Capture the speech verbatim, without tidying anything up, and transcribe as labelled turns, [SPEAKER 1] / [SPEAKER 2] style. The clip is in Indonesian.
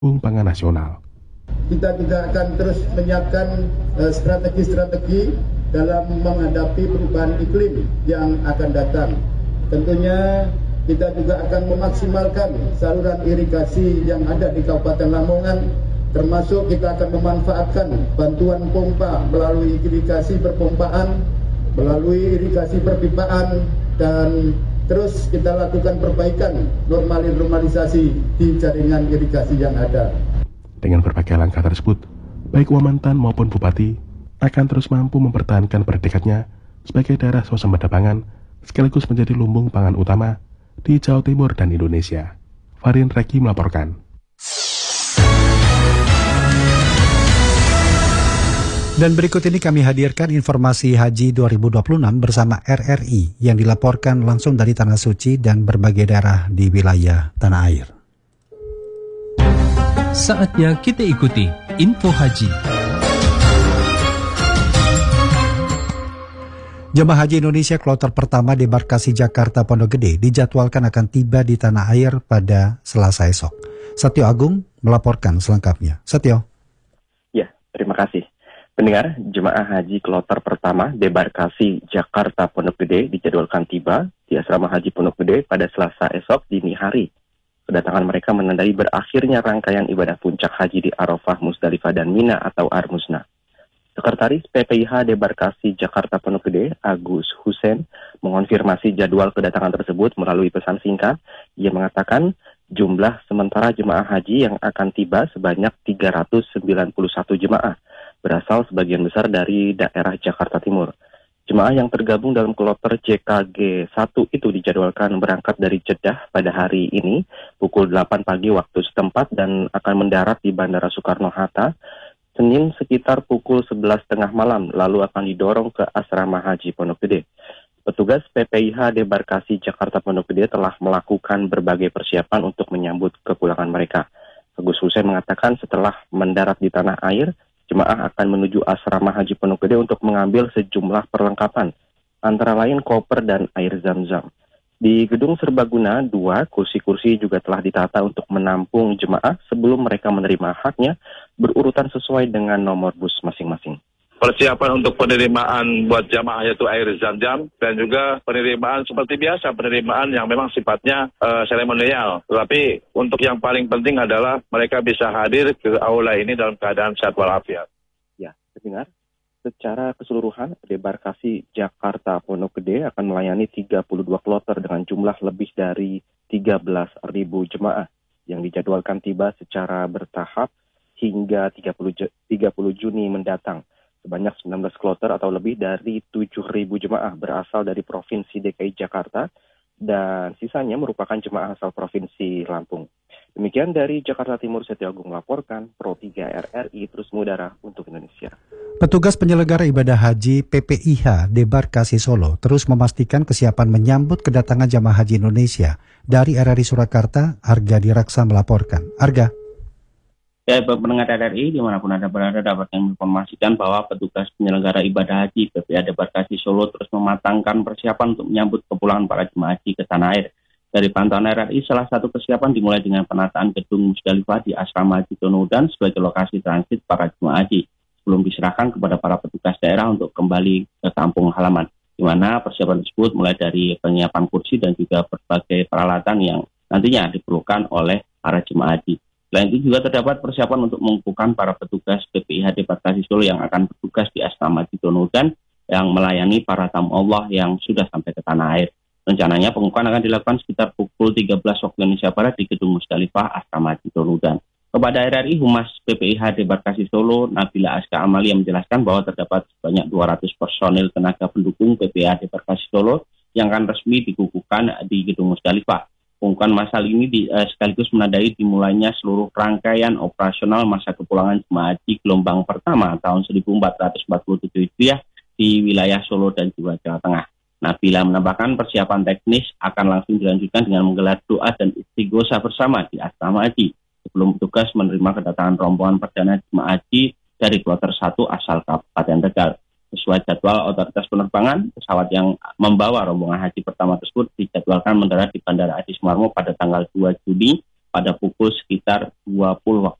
[SPEAKER 1] pangan nasional.
[SPEAKER 2] Kita juga akan terus menyiapkan uh, strategi-strategi dalam menghadapi perubahan iklim yang akan datang. Tentunya kita juga akan memaksimalkan saluran irigasi yang ada di Kabupaten Lamongan, termasuk kita akan memanfaatkan bantuan pompa melalui irigasi perpompaan, melalui irigasi perpipaan, dan terus kita lakukan perbaikan normalisasi di jaringan irigasi yang ada.
[SPEAKER 1] Dengan berbagai langkah tersebut, baik Wamantan maupun Bupati akan terus mampu mempertahankan predikatnya sebagai daerah swasembada pangan sekaligus menjadi lumbung pangan utama di Jawa Timur dan Indonesia. Farin Reki melaporkan.
[SPEAKER 3] Dan berikut ini kami hadirkan informasi Haji dua ribu dua puluh enam bersama R R I yang dilaporkan langsung dari Tanah Suci dan berbagai daerah di wilayah tanah air.
[SPEAKER 4] Saatnya kita ikuti Info Haji.
[SPEAKER 3] Jemaah Haji Indonesia kloter pertama debarkasi Jakarta Pondok Gede dijadwalkan akan tiba di tanah air pada Selasa esok. Setio Agung melaporkan selengkapnya. Setio.
[SPEAKER 5] Ya, terima kasih. Pendengar, jemaah haji kloter pertama debarkasi Jakarta Pondok Gede dijadwalkan tiba di Asrama Haji Pondok Gede pada Selasa esok dini hari. Kedatangan mereka menandai berakhirnya rangkaian ibadah puncak haji di Arafah, Musdalifah, dan Mina atau Armusna. Sekretaris P P I H Debarkasi Jakarta Pondok Gede, Agus Hussein, mengonfirmasi jadwal kedatangan tersebut melalui pesan singkat. Ia mengatakan jumlah sementara jemaah haji yang akan tiba sebanyak tiga ratus sembilan puluh satu jemaah, berasal sebagian besar dari daerah Jakarta Timur. Jemaah yang tergabung dalam kloter J K G satu itu dijadwalkan berangkat dari Jeddah pada hari ini pukul delapan pagi waktu setempat dan akan mendarat di Bandara Soekarno-Hatta Senin sekitar pukul sebelas tiga puluh malam, lalu akan didorong ke Asrama Haji Pondok Gede. Petugas P P I H Debarkasi Jakarta Pondok Gede telah melakukan berbagai persiapan untuk menyambut kepulangan mereka. Agus Hussein mengatakan setelah mendarat di tanah air, jemaah akan menuju Asrama Haji Pondok Gede untuk mengambil sejumlah perlengkapan, antara lain koper dan air zam-zam. Di Gedung Serbaguna dua, kursi-kursi juga telah ditata untuk menampung jemaah sebelum mereka menerima haknya berurutan sesuai dengan nomor bus masing-masing.
[SPEAKER 6] Persiapan untuk penerimaan buat jamaah yaitu air zam-zam dan juga penerimaan seperti biasa, penerimaan yang memang sifatnya uh, seremonial. Tetapi untuk yang paling penting adalah mereka bisa hadir ke aula ini dalam keadaan sehat walafiat.
[SPEAKER 5] Ya, dengar. Secara keseluruhan, Debarkasi Jakarta Pondok Gede akan melayani tiga puluh dua kloter dengan jumlah lebih dari tiga belas ribu jemaah yang dijadwalkan tiba secara bertahap hingga tiga puluh Juni mendatang. Sebanyak sembilan belas kloter atau lebih dari tujuh ribu jemaah berasal dari Provinsi D K I Jakarta dan sisanya merupakan jemaah asal Provinsi Lampung. Demikian dari Jakarta Timur, Setio Agung melaporkan, Pro tiga R R I terus mengudara untuk Indonesia.
[SPEAKER 3] Petugas penyelenggara ibadah haji P P I H Debarkasi Solo terus memastikan kesiapan menyambut kedatangan jamaah haji Indonesia. Dari R R I Surakarta, Arga Diraksa melaporkan. Arga.
[SPEAKER 7] Ya, pendengar R R I dimanapun Anda berada dapat menginformasikan bahwa petugas penyelenggara ibadah haji P P I H Debarkasi Solo terus mematangkan persiapan untuk menyambut kepulangan para jemaah haji ke tanah air. Dari pantauan R R I, salah satu persiapan dimulai dengan penataan gedung Musdalifah di Asrama Haji Donohudan sebagai lokasi transit para jemaah haji sebelum diserahkan kepada para petugas daerah untuk kembali ke kampung halaman, di mana persiapan tersebut mulai dari penyiapan kursi dan juga berbagai peralatan yang nantinya diperlukan oleh para jemaah haji. Selain itu juga terdapat persiapan untuk mengukuhkan para petugas P P I H Debarkasi Solo yang akan bertugas di Asrama Haji Donohudan yang melayani para tamu Allah yang sudah sampai ke tanah air. Rencananya pengukuhan akan dilakukan sekitar pukul tiga belas waktu Indonesia Barat di Gedung Musdalifah Asrama Haji Donohudan. Kepada R R I, Humas P P I H Debarkasi Solo, Nabila Aska Amalia menjelaskan bahwa terdapat sebanyak dua ratus personil tenaga pendukung P P I H Debarkasi Solo yang akan resmi dikukuhkan di Gedung Musdalifah. Pengukuhan massal ini di, eh, sekaligus menandai dimulainya seluruh rangkaian operasional masa kepulangan jemaah haji gelombang pertama tahun seribu empat ratus empat puluh tujuh Hijriah di wilayah Solo dan juga Jawa Tengah. Nabila menambahkan persiapan teknis akan langsung dilanjutkan dengan menggelar doa dan istighosah bersama di Asrama Haji sebelum petugas menerima kedatangan rombongan perdana jemaah haji dari kloter satu asal Kabupaten Tegal. Sesuai jadwal otoritas penerbangan, pesawat yang membawa rombongan haji pertama tersebut dijadwalkan mendarat di Bandara Adi Sumarmo pada tanggal dua Juni pada pukul sekitar dua puluh waktu